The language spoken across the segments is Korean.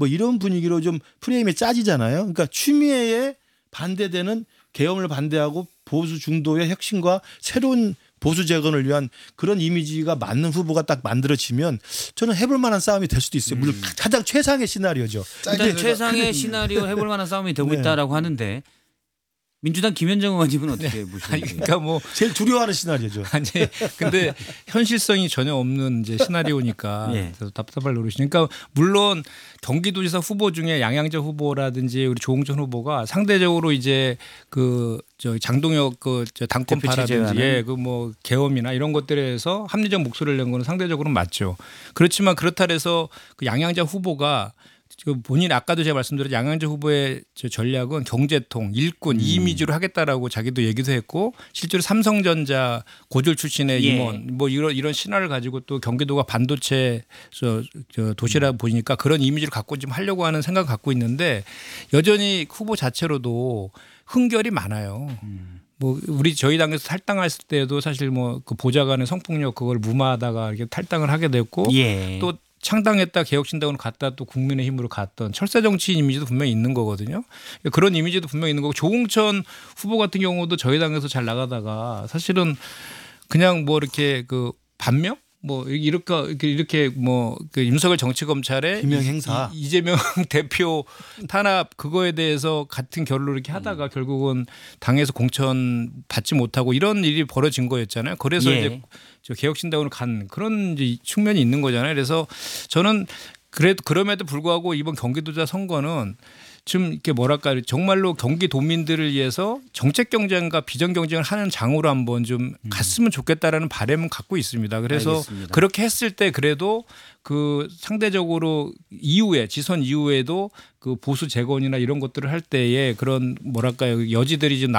뭐 이런 분위기로 좀 프레임이 짜지잖아요. 그러니까 추미애에 반대되는 계엄을 반대하고 보수 중도의 혁신과 새로운 보수 재건을 위한 그런 이미지가 맞는 후보가 딱 만들어지면 저는 해볼 만한 싸움이 될 수도 있어요. 물론 가장 최상의 시나리오죠. 일단 최상의 시나리오 해볼 만한 싸움이 되고 네. 있다라고 하는데 민주당 김현정 의원님은 어떻게 보시는지. 그러니까 뭐 제일 두려워하는 시나리오죠. 아니 근데 현실성이 전혀 없는 이제 시나리오니까 예. 그래서 답답할 노릇이니까 그러니까 물론 경기도지사 후보 중에 양양자 후보라든지 우리 조홍천 후보가 상대적으로 이제 그 저 장동혁 저 당권파라든지 그 뭐 계엄이나 이런 것들에서 합리적 목소리를 낸 거는 상대적으로 맞죠. 그렇지만 그렇다 해서 그 양양자 후보가 그 본인 아까도 제가 말씀드린 양양자 후보의 저 전략은 경제통, 일꾼, 이미지로 하겠다라고 자기도 얘기도 했고 실제로 삼성전자 고졸 출신의 임원 뭐 이런 신화를 가지고 또 경기도가 반도체 저 도시라 보니까 그런 이미지를 갖고 지금 하려고 하는 생각을 갖고 있는데 여전히 후보 자체로도 흥결이 많아요. 뭐 우리 저희 당에서 탈당했을 때도 사실 뭐 그 보좌관의 성폭력 그걸 무마하다가 이렇게 탈당을 하게 됐고 또 창당했다 개혁신당으로 갔다 또 국민의힘으로 갔던 철새 정치인 이미지도 분명히 있는 거거든요. 그런 이미지도 분명히 있는 거고 조홍천 후보 같은 경우도 저희 당에서 잘 나가다가 사실은 그냥 뭐 이렇게 그 반명 뭐 이렇게 뭐 그 윤석열 정치검찰의 비명 행사 이재명 대표 탄압 그거에 대해서 같은 결로 이렇게 하다가 결국은 당에서 공천 받지 못하고 이런 일이 벌어진 거였잖아요. 그래서 이제 저 개혁신당으로 간 그런 이제 측면이 있는 거잖아요. 그래서 저는 그럼에도 불구하고 이번 경기도지사 선거는 좀 이렇게 뭐랄까 정말로 경기도민들을 위해서 정책 경쟁과 비전 경쟁을 하는 장으로 한번 좀 갔으면 좋겠다라는 바람은 갖고 있습니다. 그래서 알겠습니다. 그렇게 했을 때 그래도 그 상대적으로 이후에 지선 이후에도 그 보수 재건이나 이런 것들을 할 때에 그런 뭐랄까요 여지들이 좀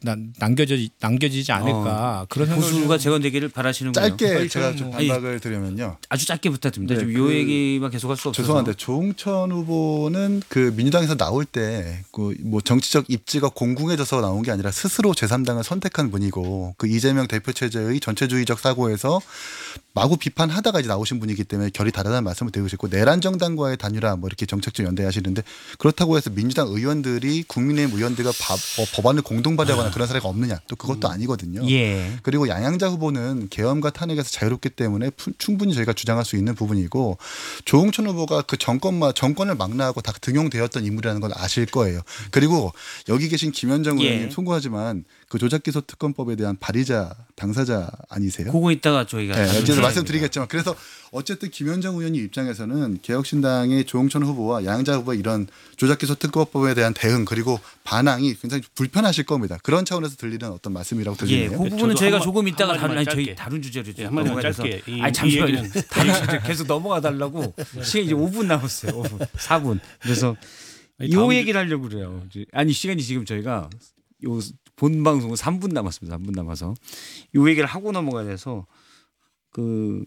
남겨지지 않을까 그런 생각을 보수가 재건되기를 바라시는군요. 짧게 제가 좀 반박을 드리면요. 아주 짧게 부탁드립니다. 네, 지금 요 얘기만 계속할 수 없어서. 죄송한데 조홍천 후보는 그 민주당에서 나올 때 그 뭐 정치적 입지가 공공해져서 나온 게 아니라 스스로 제3당을 선택한 분이고 그 이재명 대표 체제의 전체주의적 사고에서 마구 비판하다가 이제 나오신 분이기 때문에 결이 다르다는 말씀을 드리고 싶고 내란 정당과의 단일화 뭐 이렇게 정책적 연대하시는데 그렇다고 해서 민주당 의원들이 국민의힘 의원들과 법안을 공동 발의하거나 그런 사례가 없느냐 또 그것도 아니거든요. 그리고 양양자 후보는 계엄과 탄핵에서 자유롭기 때문에 충분히 저희가 주장할 수 있는 부분이고 조홍천 후보가 그 정권을 망라하고 다 등용되었던 인물이라는 건 아실 거예요. 그리고 여기 계신 김현정 의원님 송구하지만 그 조작기소 특검법에 대한 발의자 당사자 아니세요? 그거 이따가 저희가 이제 말씀드리겠지만 그래서 어쨌든 김현정 의원님 입장에서는 개혁신당의 조홍천 후보와 양양자 후보의 이런 조작기소 특검법에 대한 대응 그리고 반항이 굉장히 불편하실 겁니다. 그런 차원에서 들리는 어떤 말씀이라고 들리네요. 그 부분은 저희가 조금 이따가 짧게. 다른 주제로 한마디만 짧게. 아니 잠시만요. 다른 주제 계속 넘어가 달라고. 시간 이제 5분 남았어요. 5분, 4분. 그래서 이 얘기를 하려고 그래요. 아니 시간이 지금 저희가 요 본 방송은 3분 남았습니다. 3분 남아서 요 얘기를 하고 넘어가야 돼서 그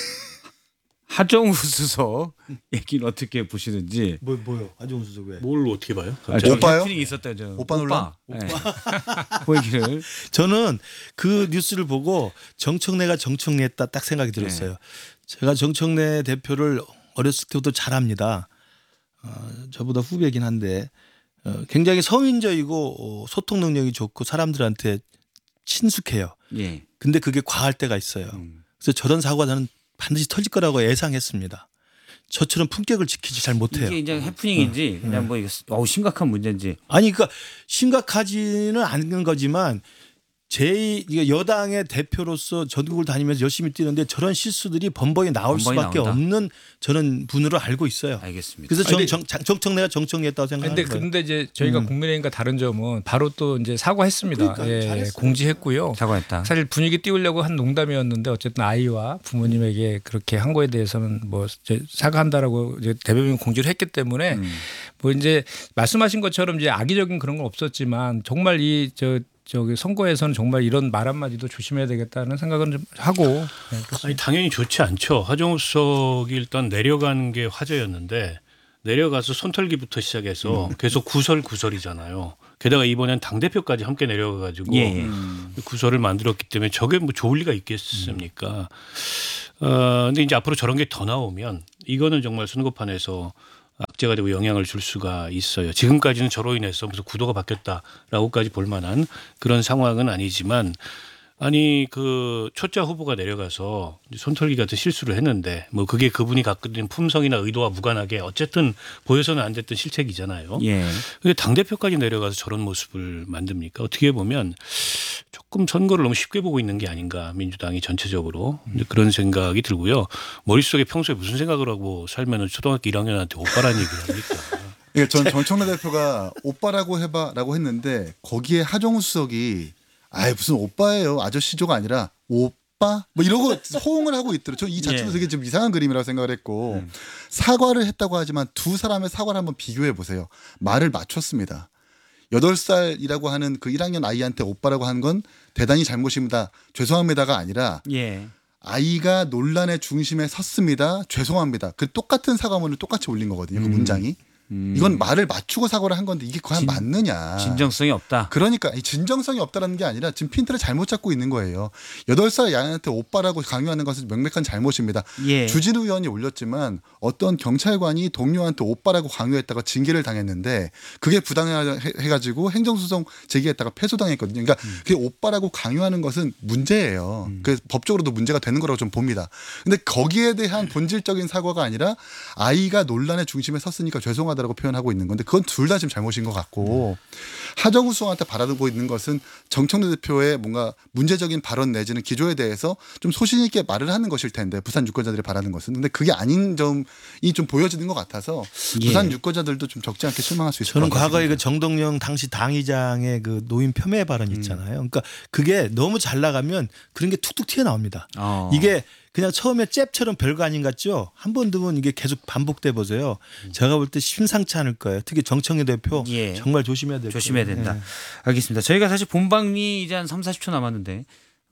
하정우 수석 얘기는 어떻게 보시는지. 뭐요? 하정우 수석 왜? 뭘 어떻게 봐요? 오빠요? 해프닝이 있었다죠. 오빠 논란? 네. 그 얘기를 저는 그 뉴스를 보고 정청래가 정청래했다 딱 생각이 들었어요. 제가 정청래 대표를 어렸을 때부터 잘 압니다. 저보다 후배긴 한데 굉장히 성인적이고 소통 능력이 좋고 사람들한테 친숙해요. 근데 그게 과할 때가 있어요. 그래서 저런 사고가 저는 반드시 터질 거라고 예상했습니다. 저처럼 품격을 지키지 잘 못해요. 이게 이제 해프닝인지 그냥 뭐 이거 심각한 문제인지. 아니 그러니까 심각하지는 않은 거지만 여당의 대표로서 전국을 다니면서 열심히 뛰는데 저런 실수들이 번번이 나올 수밖에 없는 저는 분으로 알고 있어요. 알겠습니다. 그래서 정청래가 정청래했다고 생각합니다. 그런데 이제 저희가 국민의힘과 다른 점은 바로 또 이제 사과했습니다. 그러니까 공지했고요. 사과했다. 사실 분위기 띄우려고 한 농담이었는데 어쨌든 아이와 부모님에게 그렇게 한 거에 대해서는 뭐 사과한다라고 이제 대변인 공지를 했기 때문에 뭐 이제 말씀하신 것처럼 이제 악의적인 그런 건 없었지만 정말 저기 선거에서는 정말 이런 말 한마디도 조심해야 되겠다는 생각은 좀 하고. 아니 당연히 좋지 않죠. 하정우 수석이 일단 내려가는 게 화제였는데 내려가서 손털기부터 시작해서 계속 구설이잖아요. 게다가 이번엔 당대표까지 함께 내려가가지고 구설을 만들었기 때문에 저게 뭐 좋을 리가 있겠습니까? 근데 이제 앞으로 저런 게 더 나오면 이거는 정말 선거판에서 악재가 되고 영향을 줄 수가 있어요. 지금까지는 저로 인해서 무슨 구도가 바뀌었다라고까지 볼 만한 그런 상황은 아니지만 아니 그 초짜 후보가 내려가서 손털기 같은 실수를 했는데 뭐 그게 그분이 갖고 있는 품성이나 의도와 무관하게 어쨌든 보여서는 안 됐던 실책이잖아요. 예. 근데 당대표까지 내려가서 저런 모습을 만듭니까? 어떻게 보면 조금 선거를 너무 쉽게 보고 있는 게 아닌가 민주당이 전체적으로 그런 생각이 들고요. 머릿속에 평소에 무슨 생각을 하고 살면 초등학교 1학년한테 오빠라는 얘기를 합니까? 그러니까 전 정청래 대표가 오빠라고 해봐라고 했는데 거기에 하정우 수석이 아이 무슨 오빠예요 아저씨조가 아니라 오빠 뭐 이러고 호응을 하고 있더라고요. 저 이 자체도 예. 되게 좀 이상한 그림이라고 생각을 했고 사과를 했다고 하지만 두 사람의 사과를 한번 비교해 보세요. 말을 맞췄습니다. 8살이라고 하는 그 1학년 아이한테 오빠라고 하는 건 대단히 잘못입니다. 죄송합니다가 아니라 예. 아이가 논란의 중심에 섰습니다. 죄송합니다. 그 똑같은 사과문을 똑같이 올린 거거든요. 그 문장이. 이건 말을 맞추고 사과를 한 건데 이게 과연 맞느냐. 진정성이 없다. 그러니까 이 진정성이 없다라는 게 아니라 지금 핀트를 잘못 잡고 있는 거예요. 8살 야한테 오빠라고 강요하는 것은 명백한 잘못입니다. 예. 주진우 의원이 올렸지만 어떤 경찰관이 동료한테 오빠라고 강요했다가 징계를 당했는데 그게 부당해가지고 행정소송 제기했다가 패소당했거든요. 그러니까 그게 오빠라고 강요하는 것은 문제예요. 그래서 법적으로도 문제가 되는 거라고 좀 봅니다. 근데 거기에 대한 본질적인 사과가 아니라 아이가 논란의 중심에 섰으니까 죄송하다라고 표현하고 있는 건데 그건 둘 다 지금 잘못인 것 같고 하정우 수석한테 바라고 있는 것은 정청래 대표의 뭔가 문제적인 발언 내지는 기조에 대해서 좀 소신 있게 말을 하는 것일 텐데 부산 유권자들이 바라는 것은 근데 그게 아닌 점이 좀 보여지는 것 같아서 예. 부산 유권자들도 좀 적지 않게 실망할 수 있을 것 저는 같습니다. 과거에 그 정동영 당시 당의장의 그 노인 폄훼 발언 있잖아요. 그러니까 그게 너무 잘 나가면 그런 게 툭툭 튀어나옵니다. 이게 그냥 처음에 잽처럼 별거 아닌 것 같죠. 한 번 두 번 이게 계속 반복돼 보세요. 제가 볼 때 심상치 않을 거예요. 특히 정청래 대표 예. 정말 조심해야 될 조심해야 거예요. 된다. 네. 알겠습니다. 저희가 사실 본방이 이제 한 3, 40초 남았는데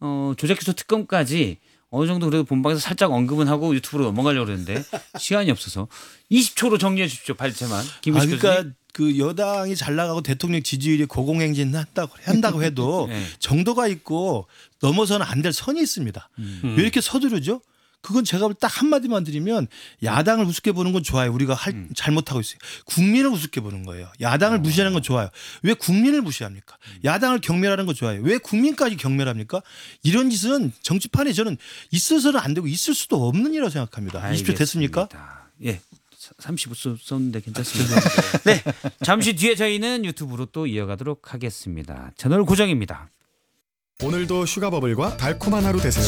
조작기소 특검까지 어느 정도 그래도 본방에서 살짝 언급은 하고 유튜브로 넘어가려고 그랬는데 시간이 없어서 20초로 정리해 주십시오. 발제만. 김민식 교수님. 그러니까 그 여당이 잘 나가고 대통령 지지율이 고공행진 한다고 해도 네. 정도가 있고 넘어서는 안 될 선이 있습니다. 왜 이렇게 서두르죠? 그건 제가 딱 한마디만 드리면 야당을 우습게 보는 건 좋아요. 우리가 잘못하고 있어요. 국민을 우습게 보는 거예요. 야당을 무시하는 건 좋아요. 왜 국민을 무시합니까? 야당을 경멸하는 건 좋아요. 왜 국민까지 경멸합니까? 이런 짓은 정치판에 저는 있어서는 안 되고 있을 수도 없는 일이라고 생각합니다. 20초 됐습니까? 알겠습니다. 예. 35초 썼는데 괜찮습니다. 네. 잠시 뒤에 저희는 유튜브로 또 이어가도록 하겠습니다. 채널 고정입니다. 오늘도 슈가버블과 달콤한 하루 되세요.